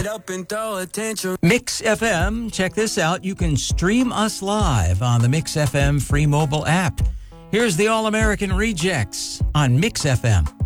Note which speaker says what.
Speaker 1: Up and throw attention.
Speaker 2: Mix FM, check this out. You can stream us live on the Mix FM free mobile app. Here's the All-American Rejects on Mix FM.